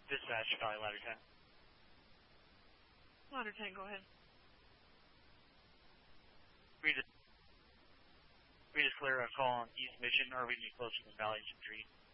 Dispatch, Valley Ladder 10. Ladder 10, go ahead. Read is clear. Call on East Mission, or we need closer to Valley Street.